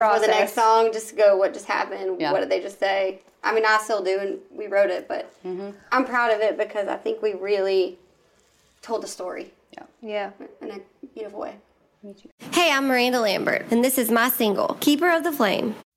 for the next song, just to go, what just happened? Yeah. What did they just say? I mean, I still do, and we wrote it, but I'm proud of it because I think we really told the story. Yeah. In a beautiful way. Hey, I'm Miranda Lambert, and this is my single, Keeper of the Flame.